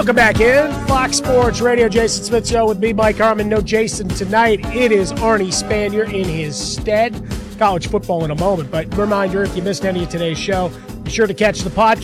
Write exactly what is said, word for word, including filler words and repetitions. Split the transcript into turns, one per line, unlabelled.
Welcome back in. Fox Sports Radio, Jason Smith Show with me, Mike Harmon. No Jason tonight. It is Arnie Spanier in his stead. College football in a moment. But reminder, if you missed any of today's show, be sure to catch the podcast.